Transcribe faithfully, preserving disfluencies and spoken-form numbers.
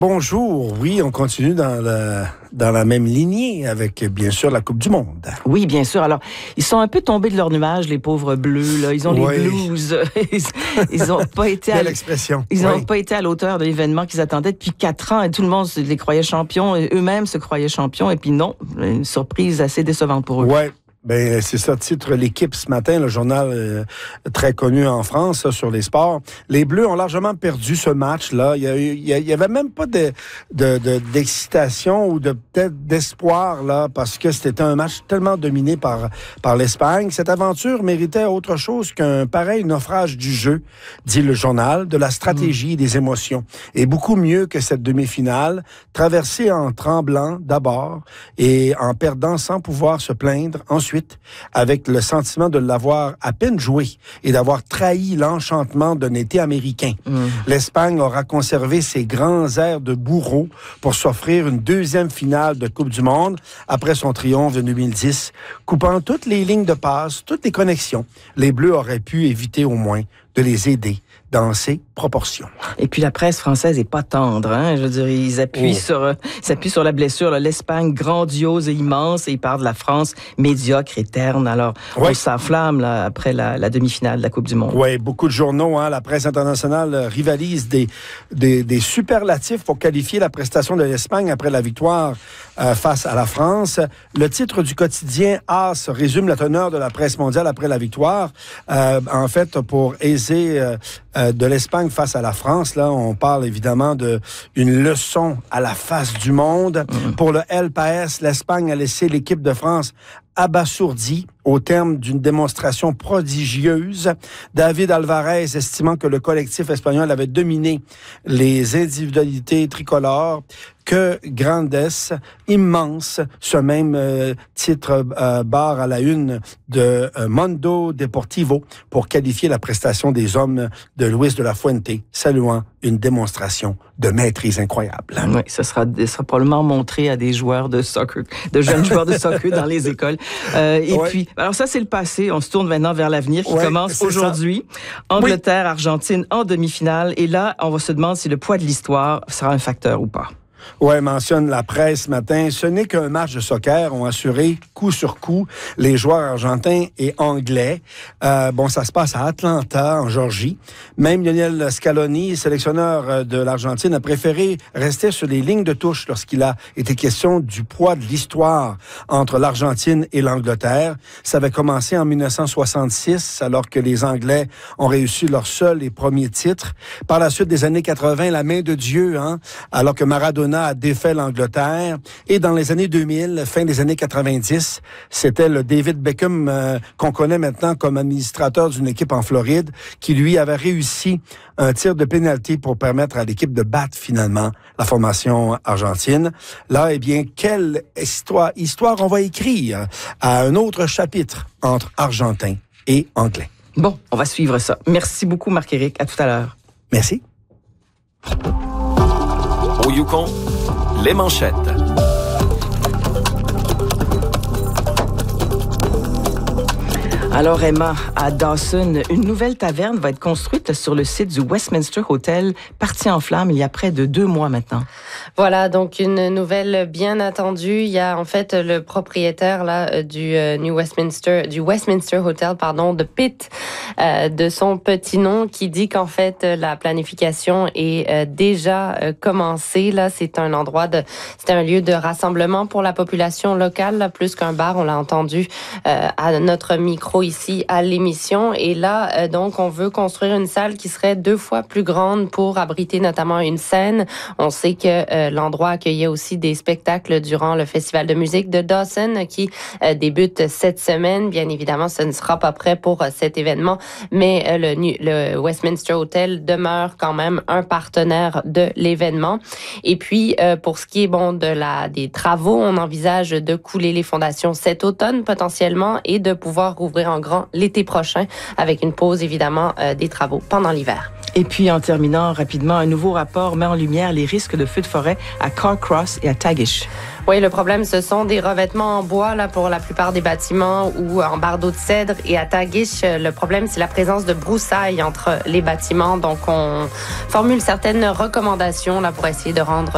Bonjour, oui, on continue dans la, dans la même lignée avec, bien sûr, la Coupe du Monde. Oui, bien sûr. Alors, ils sont un peu tombés de leur nuage, les pauvres Bleus, là. Ils ont oui. les blues. Ils n'ont pas été à l'expression. Ils n'ont oui. pas été à l'auteur de l'événement qu'ils attendaient depuis quatre ans. Et tout le monde les croyait champions. Et eux-mêmes se croyaient champions. Et puis non, une surprise assez décevante pour eux. Ouais. Ben c'est ça, titre L'Équipe ce matin, le journal euh, très connu en France là, sur les sports. Les Bleus ont largement perdu ce match-là. Il y, a, il y, a, il y avait même pas de, de, de d'excitation ou de peut-être d'espoir là, parce que c'était un match tellement dominé par par l'Espagne. Cette aventure méritait autre chose qu'un pareil naufrage du jeu, dit le journal, de la stratégie et des émotions, et beaucoup mieux que cette demi-finale, traversée en tremblant d'abord et en perdant sans pouvoir se plaindre ensuite, avec le sentiment de l'avoir à peine joué et d'avoir trahi l'enchantement d'un été américain. Mm. L'Espagne aura conservé ses grands airs de bourreau pour s'offrir une deuxième finale de Coupe du Monde après son triomphe de deux mille dix, coupant toutes les lignes de passe, toutes les connexions. Les Bleus auraient pu éviter au moins de les aider dans ces proportions. Et puis la presse française est pas tendre, hein. Je veux dire, ils appuient oh. sur, euh, ils s'appuient sur la blessure. Là. L'Espagne grandiose et immense, et ils parlent de la France médiocre et terne. Alors, oui. on s'enflamme là après la, la demi-finale de la Coupe du Monde. Oui, beaucoup de journaux, hein, la presse internationale euh, rivalise des, des, des superlatifs pour qualifier la prestation de l'Espagne après la victoire euh, face à la France. Le titre du quotidien AS résume la teneur de la presse mondiale après la victoire. Euh, en fait, pour aiser euh, euh, de l'Espagne face à la France, là, on parle évidemment de une leçon à la face du monde. Mmh. Pour le El País, l'Espagne a laissé l'équipe de France abasourdie au terme d'une démonstration prodigieuse. David Alvarez estimant que le collectif espagnol avait dominé les individualités tricolores, que Grandes, immense, ce même euh, titre euh, barre à la une de euh, Mundo Deportivo pour qualifier la prestation des hommes de Luis de la Fuente, saluant une démonstration de maîtrise incroyable. Oui, ce sera, ce sera probablement montré à des joueurs de soccer, de jeunes joueurs de soccer dans les écoles. Euh, et ouais. puis, alors ça, c'est le passé. On se tourne maintenant vers l'avenir qui ouais, commence aujourd'hui. Ça. Angleterre, oui. Argentine en demi-finale. Et là, on va se demander si le poids de l'histoire sera un facteur ou pas. Oui, mentionne la presse ce matin. Ce n'est qu'un match de soccer, ont assuré coup sur coup les joueurs argentins et anglais. Euh, bon, ça se passe à Atlanta, en Georgie. Même Lionel Scaloni, sélectionneur de l'Argentine, a préféré rester sur les lignes de touche lorsqu'il a été question du poids de l'histoire entre l'Argentine et l'Angleterre. Ça avait commencé en dix-neuf cent soixante-six, alors que les Anglais ont réussi leur seul et premier titre. Par la suite des années quatre-vingt, la main de Dieu, hein, alors que Maradona a défait l'Angleterre. Et dans les années deux mille, fin des années quatre-vingt-dix, c'était le David Beckham euh, qu'on connaît maintenant comme administrateur d'une équipe en Floride qui, lui, avait réussi un tir de pénalty pour permettre à l'équipe de battre finalement la formation argentine. Là, eh bien, quelle histoire, histoire on va écrire à un autre chapitre entre Argentins et Anglais. Bon, on va suivre ça. Merci beaucoup, Marc-Éric. À tout à l'heure. Merci. Au Yukon, les manchettes. Alors Emma, à Dawson, une nouvelle taverne va être construite sur le site du Westminster Hotel, parti en flammes il y a près de deux mois maintenant. Voilà, donc une nouvelle bien attendue. Il y a en fait le propriétaire là du euh, New Westminster, du Westminster Hotel, pardon, de Pitt, euh, de son petit nom, qui dit qu'en fait la planification est euh, déjà euh, commencée. Là, c'est un endroit de, c'est un lieu de rassemblement pour la population locale, là, plus qu'un bar. On l'a entendu euh, à notre micro ici à l'émission. Et là, euh, donc, on veut construire une salle qui serait deux fois plus grande pour abriter notamment une scène. On sait que euh, l'endroit accueillait aussi des spectacles durant le festival de musique de Dawson qui euh, débute cette semaine. Bien évidemment, ce ne sera pas prêt pour euh, cet événement, mais euh, le, le Westminster Hotel demeure quand même un partenaire de l'événement. Et puis, euh, pour ce qui est bon de la des travaux, on envisage de couler les fondations cet automne potentiellement et de pouvoir rouvrir en grand l'été prochain avec une pause évidemment euh, des travaux pendant l'hiver. Et puis, en terminant rapidement, un nouveau rapport met en lumière les risques de feux de forêt à Carcross et à Tagish. Oui, le problème, ce sont des revêtements en bois là pour la plupart des bâtiments ou en bardeaux de cèdre. Et à Tagish, le problème, c'est la présence de broussailles entre les bâtiments. Donc, on formule certaines recommandations là pour essayer de rendre